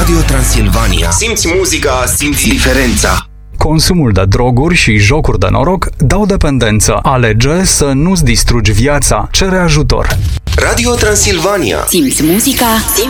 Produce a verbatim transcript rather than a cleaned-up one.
Radio Transilvania. Simți muzica, simți diferența. Consumul de droguri și jocuri de noroc dau dependență. Alege să nu-ți distrugi viața. Cere ajutor. Radio Transilvania. Simți muzica, simți